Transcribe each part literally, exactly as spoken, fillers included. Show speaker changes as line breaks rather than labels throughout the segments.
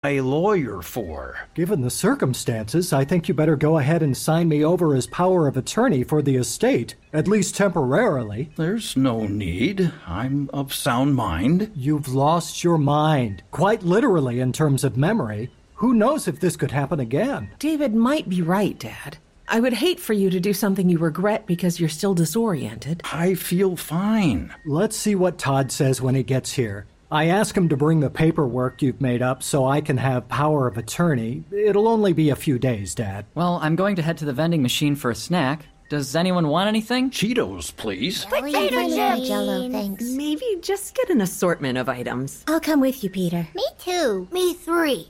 a lawyer for?
Given the circumstances, I think you better go ahead and sign me over as power of attorney for the estate, at least temporarily.
There's no need. I'm of sound mind.
You've lost your mind, quite literally in terms of memory. Who knows if this could happen again?
David might be right, Dad. I would hate for you to do something you regret because you're still disoriented.
I feel fine.
Let's see what Todd says when he gets here. I asked him to bring the paperwork you've made up so I can have power of attorney. It'll only be a few days, Dad.
Well, I'm going to head to the vending machine for a snack. Does anyone want anything?
Cheetos, please.
Potato chips. Jello, thanks.
Maybe just get an assortment of items.
I'll come with you, Peter.
Me too. Me three.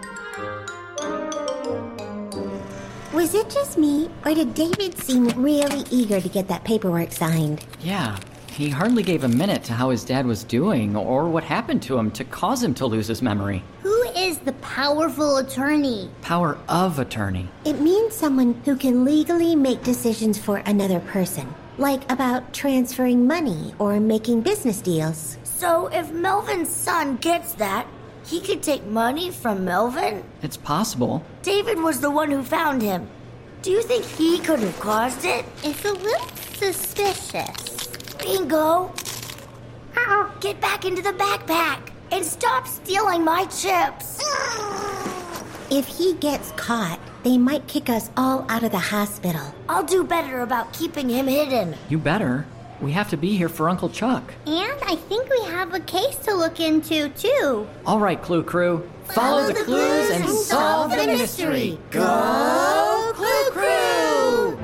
Was it just me, or did David seem really eager to get that paperwork signed?
Yeah, he hardly gave a minute to how his dad was doing or what happened to him to cause him to lose his memory.
Who is the powerful attorney?
Power of attorney.
It means someone who can legally make decisions for another person, like about transferring money or making business deals.
So if Melvin's son gets that, he could take money from Melvin?
It's possible.
David was the one who found him. Do you think he could have caused it?
It's a little suspicious.
Bingo! Uh-uh. Get back into the backpack and stop stealing my chips.
If he gets caught, they might kick us all out of the hospital.
I'll do better about keeping him hidden.
You better. We have to be here for Uncle Chuck.
And I think we have a case to look into, too.
All right, Clue Crew. Follow, Follow the, the clues and solve the mystery.
Go, Clue Crew!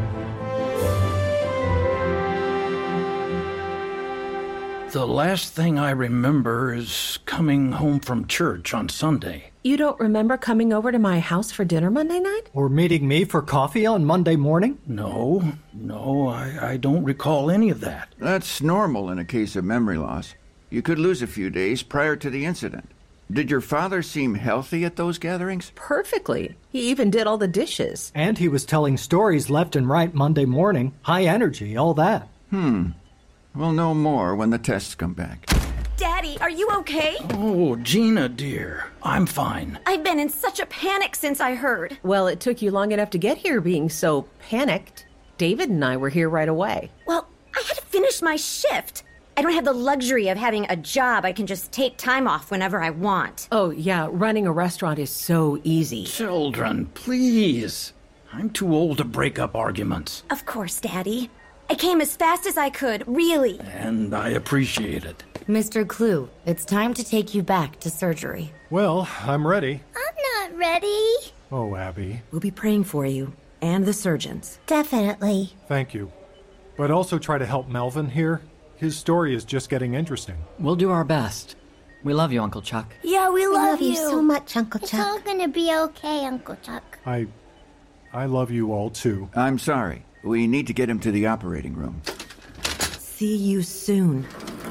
The last thing I remember is coming home from church on Sunday.
You don't remember coming over to my house for dinner Monday night?
Or meeting me for coffee on Monday morning?
No, no, I, I don't recall any of that.
That's normal in a case of memory loss. You could lose a few days prior to the incident. Did your father seem healthy at those gatherings?
Perfectly. He even did all the dishes.
And he was telling stories left and right Monday morning. High energy, all that.
Hmm. We'll know more when the tests come back.
Daddy, are you okay?
Oh, Gina, dear. I'm fine.
I've been in such a panic since I heard.
Well, it took you long enough to get here being so panicked. David and I were here right away.
Well, I had to finish my shift. I don't have the luxury of having a job I can just take time off whenever I want.
Oh, yeah, running a restaurant is so easy.
Children, please. I'm too old to break up arguments.
Of course, Daddy. I came as fast as I could, really.
And I appreciate it.
Mister Clue, it's time to take you back to surgery.
Well, I'm ready.
I'm not ready.
Oh, Abby.
We'll be praying for you and the surgeons.
Definitely.
Thank you. But also try to help Melvin here. His story is just getting interesting.
We'll do our best. We love you, Uncle Chuck.
Yeah, we love,
I love you. you so much, Uncle
it's
Chuck.
It's all gonna be okay, Uncle Chuck.
I... I love you all, too.
I'm sorry. We need to get him to the operating room.
See you soon.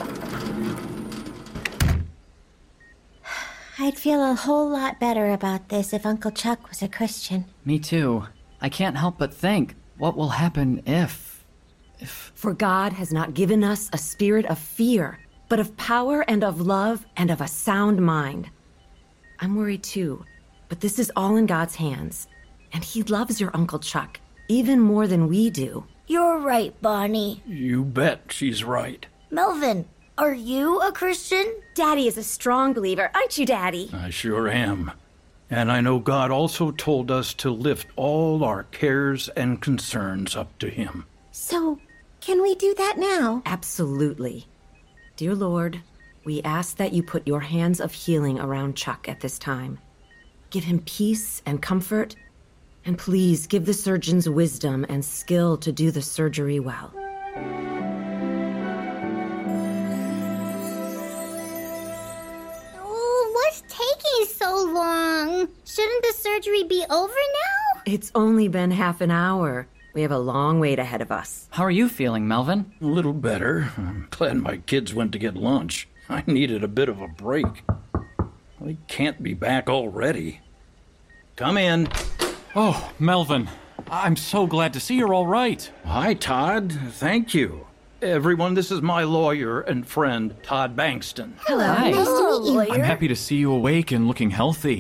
I'd feel a whole lot better about this if Uncle Chuck was a Christian.
Me too. I can't help but think, what will happen if... if...
For God has not given us a spirit of fear, but of power and of love and of a sound mind. I'm worried too, but this is all in God's hands. And he loves your Uncle Chuck, even more than we do.
You're right, Bonnie.
You bet she's right.
Melvin, are you a Christian?
Daddy is a strong believer, aren't you, Daddy?
I sure am. And I know God also told us to lift all our cares and concerns up to him.
So, can we do that now?
Absolutely. Dear Lord, we ask that you put your hands of healing around Chuck at this time. Give him peace and comfort, and please give the surgeons wisdom and skill to do the surgery well.
Oh, what's taking so long? Shouldn't the surgery be over now?
It's only been half an hour. We have a long wait ahead of us.
How are you feeling, Melvin?
A little better. I'm glad my kids went to get lunch. I needed a bit of a break. They can't be back already. Come in.
Oh, Melvin, I'm so glad to see you're all right.
Hi, Todd. Thank you. Everyone, this is my lawyer and friend, Todd Bankston.
Hello.
Hi.
Nice to meet you.
Lawyer.
I'm happy to see you awake and looking healthy.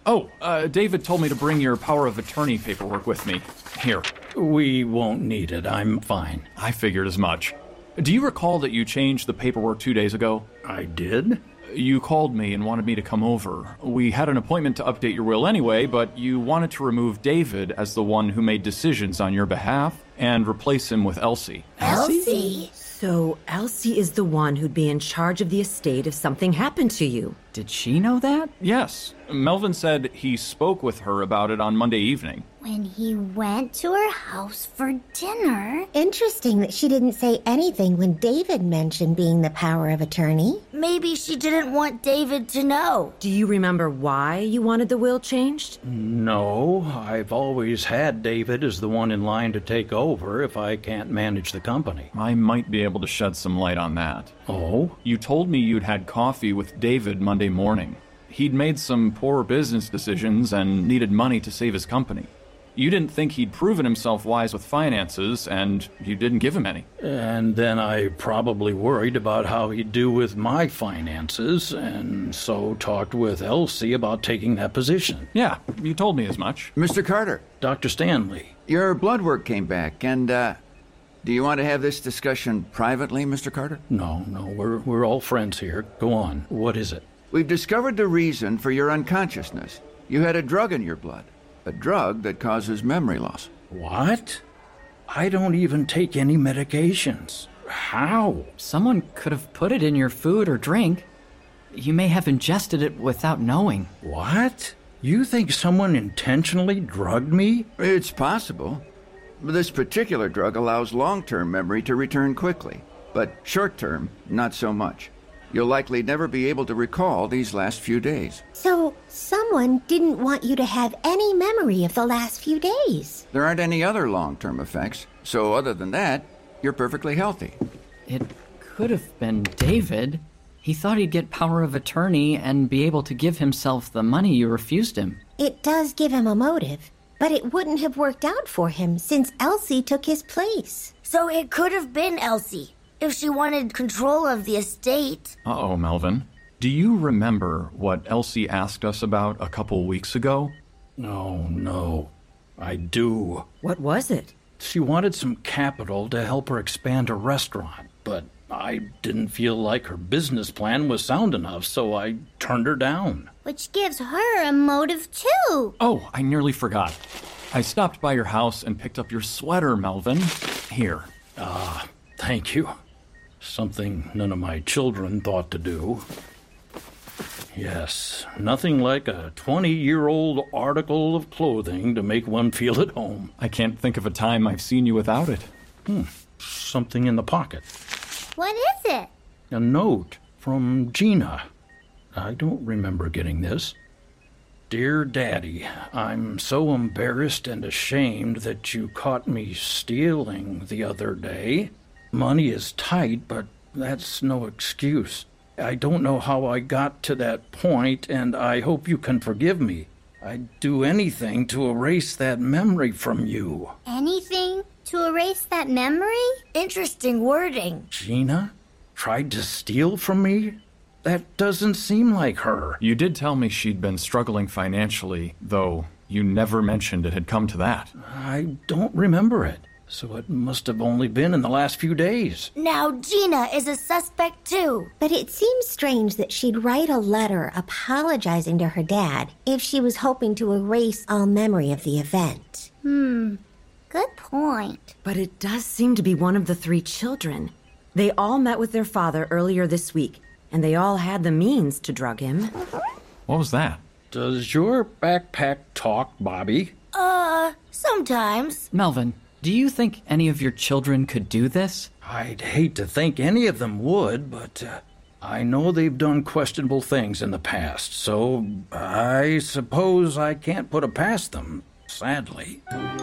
Oh, uh, David told me to bring your power of attorney paperwork with me. Here.
We won't need it. I'm fine.
I figured as much. Do you recall that you changed the paperwork two days ago?
I did?
You called me and wanted me to come over. We had an appointment to update your will anyway, but you wanted to remove David as the one who made decisions on your behalf and replace him with Elsie.
Elsie? So Elsie is the one who'd be in charge of the estate if something happened to you.
Did she know that?
Yes. Melvin said he spoke with her about it on Monday evening.
When he went to her house for dinner.
Interesting that she didn't say anything when David mentioned being the power of attorney.
Maybe she didn't want David to know.
Do you remember why you wanted the will changed?
No, I've always had David as the one in line to take over if I can't manage the company.
I might be able to shed some light on that.
Oh?
You told me you'd had coffee with David Monday morning. He'd made some poor business decisions and needed money to save his company. You didn't think he'd proven himself wise with finances, and you didn't give him any.
And then I probably worried about how he'd do with my finances, and so talked with Elsie about taking that position.
Yeah, you told me as much.
Mister Carter.
Doctor Stanley.
Your blood work came back, and, uh, do you want to have this discussion privately, Mister Carter?
No, no, we're, we're all friends here. Go on. What is it?
We've discovered the reason for your unconsciousness. You had a drug in your blood. A drug that causes memory loss.
What? I don't even take any medications. How?
Someone could have put it in your food or drink. You may have ingested it without knowing.
What? You think someone intentionally drugged me?
It's possible. This particular drug allows long-term memory to return quickly, but short-term, not so much. You'll likely never be able to recall these last few days.
So, someone didn't want you to have any memory of the last few days.
There aren't any other long-term effects, so other than that, you're perfectly healthy.
It could have been David. He thought he'd get power of attorney and be able to give himself the money you refused him.
It does give him a motive, but it wouldn't have worked out for him since Elsie took his place.
So it could have been Elsie. If she wanted control of the estate.
Uh-oh, Melvin. Do you remember what Elsie asked us about a couple weeks ago?
No, no. I do.
What was it?
She wanted some capital to help her expand a restaurant, but I didn't feel like her business plan was sound enough, so I turned her down.
Which gives her a motive, too.
Oh, I nearly forgot. I stopped by your house and picked up your sweater, Melvin. Here.
Ah, thank you. Something none of my children thought to do. Yes, nothing like a twenty-year-old article of clothing to make one feel at home.
I can't think of a time I've seen you without it.
Hmm, something in the pocket.
What is it?
A note from Gina. I don't remember getting this. Dear Daddy, I'm so embarrassed and ashamed that you caught me stealing the other day. Money is tight, but that's no excuse. I don't know how I got to that point, and I hope you can forgive me. I'd do anything to erase that memory from you.
Anything to erase that memory?
Interesting wording.
Gina tried to steal from me? That doesn't seem like her.
You did tell me she'd been struggling financially, though you never mentioned it had come to that.
I don't remember it. So it must have only been in the last few days.
Now Gina is a suspect too.
But it seems strange that she'd write a letter apologizing to her dad if she was hoping to erase all memory of the event.
Hmm, good point.
But it does seem to be one of the three children. They all met with their father earlier this week, and they all had the means to drug him.
What was that?
Does your backpack talk, Bobby?
Uh, sometimes.
Melvin, do you think any of your children could do this?
I'd hate to think any of them would, but uh, I know they've done questionable things in the past, so I suppose I can't put it past them, sadly.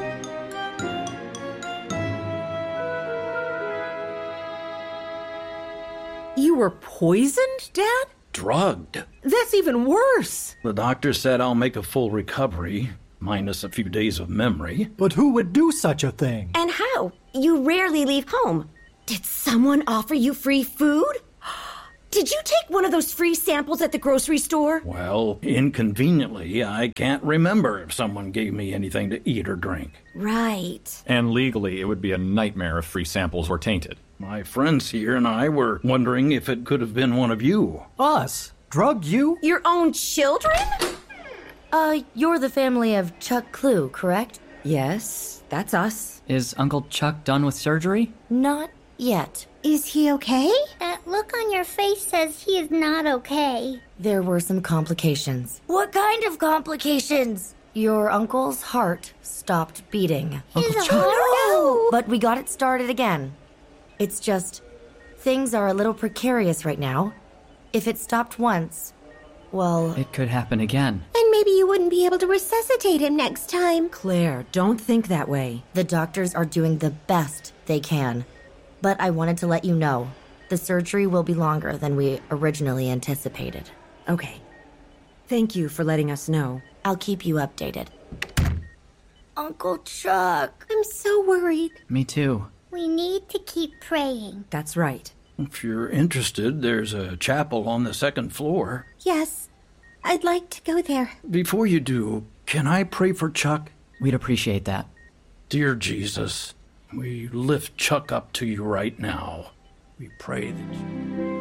You were poisoned, Dad?
Drugged.
That's even worse.
The doctor said I'll make a full recovery, minus a few days of memory.
But who would do such a thing?
And how? You rarely leave home. Did someone offer you free food? Did you take one of those free samples at the grocery store?
Well, inconveniently, I can't remember if someone gave me anything to eat or drink.
Right.
And legally, it would be a nightmare if free samples were tainted.
My friends here and I were wondering if it could have been one of you.
Us? Drug you?
Your own children?
Uh, you're the family of Chuck Clue, correct?
Yes, that's us.
Is Uncle Chuck done with surgery?
Not yet.
Is he okay?
That look on your face says he is not okay.
There were some complications.
What kind of complications?
Your uncle's heart stopped beating.
His
Chuck.
heart?
But we got it started again. It's just, things are a little precarious right now. If it stopped once, well...
It could happen again.
And maybe you wouldn't be able to resuscitate him next time.
Claire, don't think that way.
The doctors are doing the best they can. But I wanted to let you know, the surgery will be longer than we originally anticipated.
Okay. Thank you for letting us know.
I'll keep you updated.
Uncle Chuck.
I'm so worried.
Me too.
We need to keep praying.
That's right.
If you're interested, there's a chapel on the second floor.
Yes, I'd like to go there.
Before you do, can I pray for Chuck?
We'd appreciate that.
Dear Jesus, we lift Chuck up to you right now. We pray that you...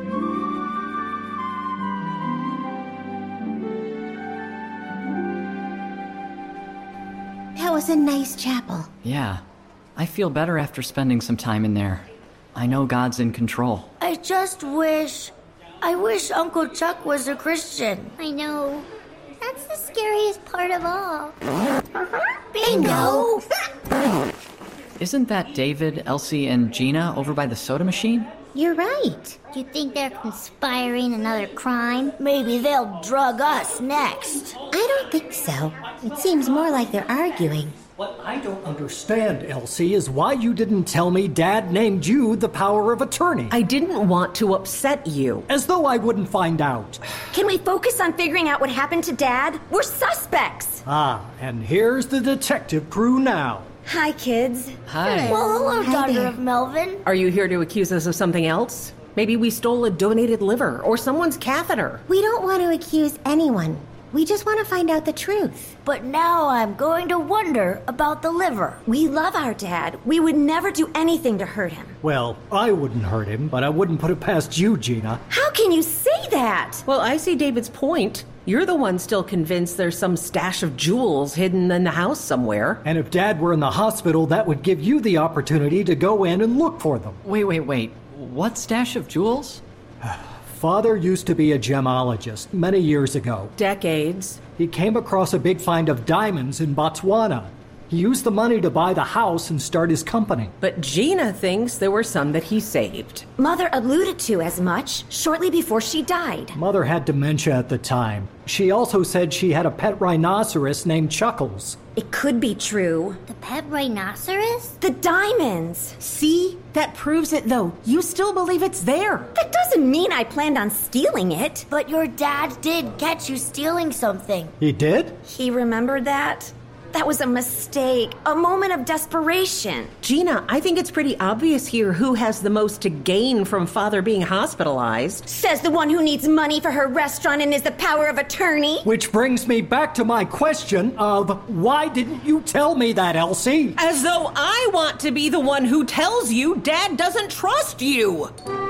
That was a nice chapel.
Yeah. I feel better after spending some time in there. I know God's in control.
I just wish... I wish Uncle Chuck was a Christian.
I know. That's the scariest part of all.
Bingo!
Isn't that David, Elsie, and Gina over by the soda machine?
You're right.
You think they're conspiring another crime?
Maybe they'll drug us next.
I don't think so. It seems more like they're arguing.
What I don't understand, Elsie, is why you didn't tell me Dad named you the power of attorney.
I didn't want to upset you.
As though I wouldn't find out.
Can we focus on figuring out what happened to Dad? We're suspects.
Ah, and here's the detective crew now.
Hi, kids.
Hi.
Well, hello,
Hi
daughter
there.
of Melvin.
Are you here to accuse us of something else? Maybe we stole a donated liver or someone's catheter.
We don't want to accuse anyone. We just want to find out the truth.
But now I'm going to wonder about the liver. We love our dad. We would never do anything to hurt him.
Well, I wouldn't hurt him, but I wouldn't put it past you, Gina.
How can you say that?
Well, I see David's point. You're the one still convinced there's some stash of jewels hidden in the house somewhere.
And if Dad were in the hospital, that would give you the opportunity to go in and look for them.
Wait, wait, wait. What stash of jewels?
Father used to be a gemologist many years ago.
Decades.
He came across a big find of diamonds in Botswana. He used the money to buy the house and start his company.
But Gina thinks there were some that he saved.
Mother alluded to as much shortly before she died.
Mother had dementia at the time. She also said she had a pet rhinoceros named Chuckles.
It could be true.
The pet rhinoceros?
The diamonds.
See? That proves it, though. You still believe it's there.
That doesn't mean I planned on stealing it.
But your dad did catch you stealing something.
He did?
He remembered that? That was a mistake, a moment of desperation.
Gina, I think it's pretty obvious here who has the most to gain from Father being hospitalized.
Says the one who needs money for her restaurant and is the power of attorney.
Which brings me back to my question of, why didn't you tell me that, Elsie?
As though I want to be the one who tells you Dad doesn't trust you.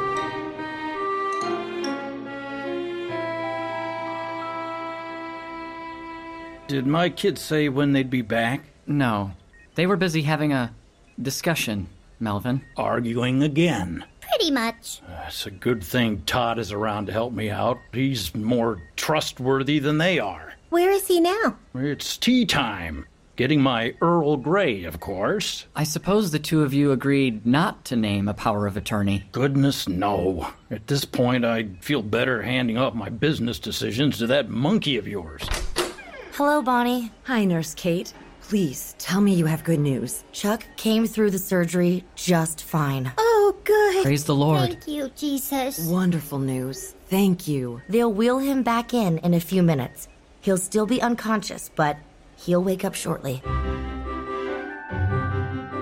Did my kids say when they'd be back?
No. They were busy having a discussion, Melvin.
Arguing again.
Pretty much.
It's a good thing Todd is around to help me out. He's more trustworthy than they are.
Where is he now?
It's tea time. Getting my Earl Grey, of course.
I suppose the two of you agreed not to name a power of attorney.
Goodness, no. At this point, I'd feel better handing off my business decisions to that monkey of yours.
Hello, Bonnie.
Hi, Nurse Kate. Please, tell me you have good news.
Chuck came through the surgery just fine.
Oh, good.
Praise the Lord.
Thank you, Jesus.
Wonderful news. Thank you.
They'll wheel him back in in a few minutes. He'll still be unconscious, but he'll wake up shortly.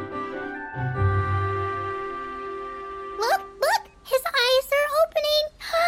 Look, look! His eyes are opening!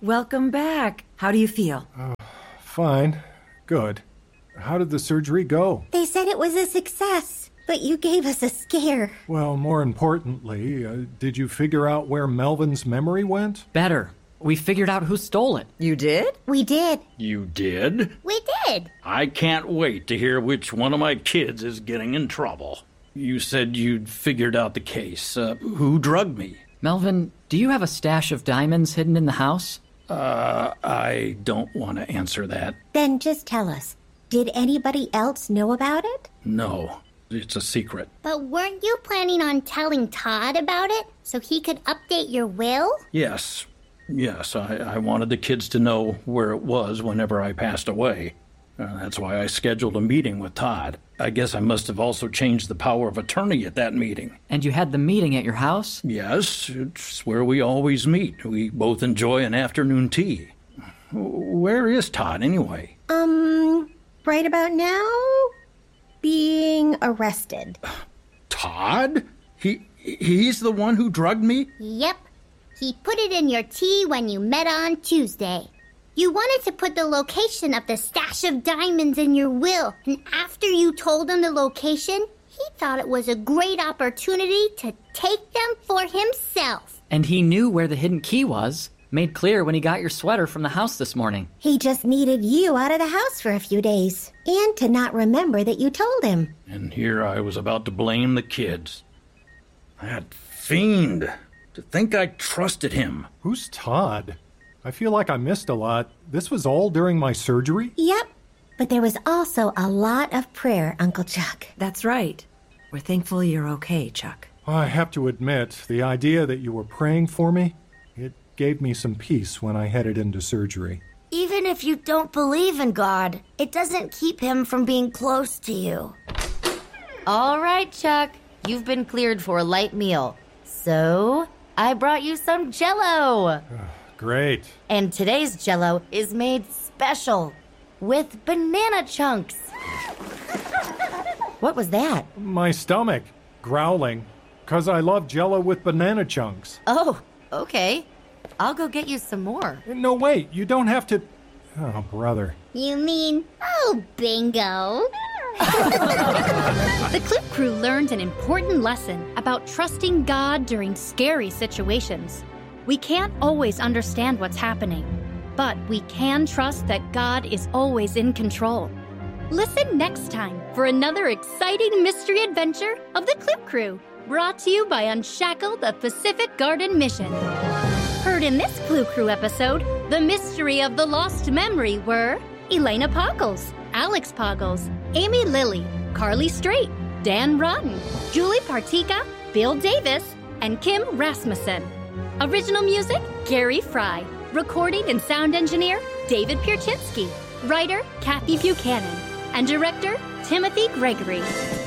Welcome back. How do you feel?
Uh, fine. Good. How did the surgery go?
They said it was a success, but you gave us a scare.
Well, more importantly, uh, did you figure out where Melvin's memory went?
Better. We figured out who stole it.
You did?
We did.
You did?
We did.
I can't wait to hear which one of my kids is getting in trouble. You said you'd figured out the case. Uh, who drugged me?
Melvin, do you have a stash of diamonds hidden in the house?
Uh, I don't want to answer that.
Then just tell us. Did anybody else know about it?
No, it's a secret.
But weren't you planning on telling Todd about it so he could update your will?
Yes. Yes, I, I wanted the kids to know where it was whenever I passed away. Uh, that's why I scheduled a meeting with Todd. I guess I must have also changed the power of attorney at that meeting.
And you had the meeting at your house?
Yes, it's where we always meet. We both enjoy an afternoon tea. Where is Todd, anyway?
Um, right about now, being arrested.
Todd? He he's the one who drugged me?
Yep. He put it in your tea when you met on Tuesday. You wanted to put the location of the stash of diamonds in your will, and after you told him the location, he thought it was a great opportunity to take them for himself.
And he knew where the hidden key was, made clear when he got your sweater from the house this morning.
He just needed you out of the house for a few days, and to not remember that you told him.
And here I was about to blame the kids. That fiend. To think I trusted him.
Who's Todd? I feel like I missed a lot. This was all during my surgery?
Yep. But there was also a lot of prayer, Uncle Chuck.
That's right. We're thankful you're okay, Chuck.
I have to admit, the idea that you were praying for me, it gave me some peace when I headed into surgery.
Even if you don't believe in God, it doesn't keep him from being close to you. All right, Chuck. You've been cleared for a light meal. So, I brought you some Jell-O.
Great.
And today's Jell-O is made special with banana chunks. What was that?
My stomach growling, because I love Jell-O with banana chunks.
Oh, okay. I'll go get you some more.
No, wait, you don't have to... Oh, brother.
You mean, oh, bingo.
The Clip Crew learned an important lesson about trusting God during scary situations. We can't always understand what's happening, but we can trust that God is always in control. Listen next time for another exciting mystery adventure of the Clip Crew, brought to you by Unshackled, a Pacific Garden mission. Heard in this Clue Crew episode, the mystery of the lost memory were Elena Poggles, Alex Poggles, Amy Lilly, Carly Strait, Dan Rodden, Julie Partika, Bill Davis, and Kim Rasmussen. Original music, Gary Fry. Recording and sound engineer, David Pierczynski. Writer, Kathy Buchanan. And director, Timothy Gregory.